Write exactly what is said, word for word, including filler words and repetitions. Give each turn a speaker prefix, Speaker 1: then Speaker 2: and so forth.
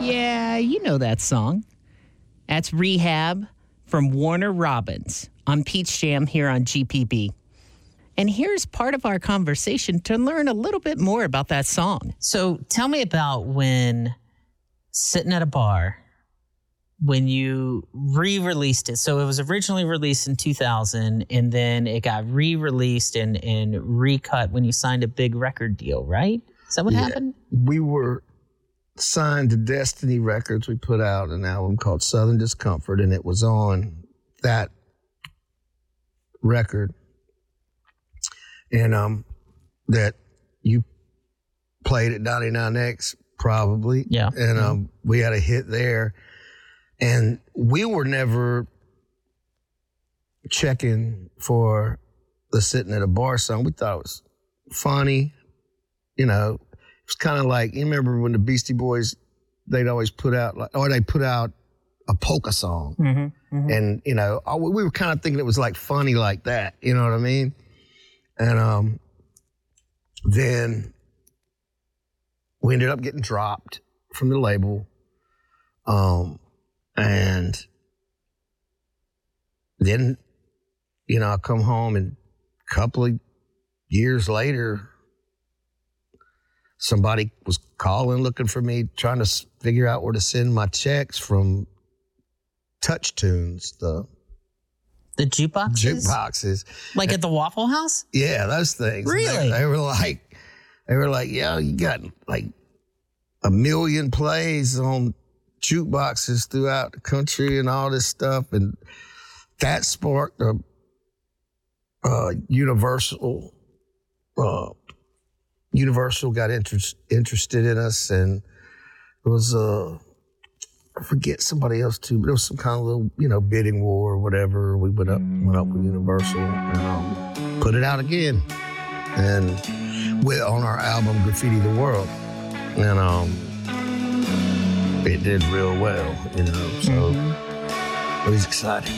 Speaker 1: Yeah, you know that song. That's Rehab from Warner Robins on Peach Jam here on G P B. And here's part of our conversation to learn a little bit more about that song. So tell me about when sitting at a bar, when you re-released it. So it was originally released in two thousand, and then it got re-released and, and recut when you signed a big record deal, right? Is that what
Speaker 2: yeah,
Speaker 1: happened?
Speaker 2: We were signed to Destiny Records. We put out an album called Southern Discomfort, and it was on that record. And um, that you played at ninety-nine X, probably.
Speaker 1: Yeah.
Speaker 2: And um, we had a hit there. And we were never checking for the Sitting at a Bar song. We thought it was funny. You know, it was kind of like, you remember when the Beastie Boys, they'd always put out, like, or they put out a polka song.
Speaker 1: Mm-hmm, mm-hmm.
Speaker 2: And, you know, we were kind of thinking it was like funny like that. You know what I mean? And um, then we ended up getting dropped from the label. Um, and then, you know, I come home and a couple of years later, somebody was calling, looking for me, trying to figure out where to send my checks from Touch Tunes, the
Speaker 1: The jukeboxes?
Speaker 2: jukeboxes.
Speaker 1: Like at the Waffle House?
Speaker 2: Yeah, those things.
Speaker 1: Really?
Speaker 2: They, they were like, they were like, yeah, you got like a million plays on jukeboxes throughout the country and all this stuff. And that sparked a, uh, Universal, uh, Universal got interest, interested in us, and it was, uh, I forget somebody else too, but there was some kind of little, you know, bidding war or whatever. We went up, went up with Universal and um, put it out again, and with on our album Graffiti the World, and um, it did real well, you know. So mm-hmm. it was exciting.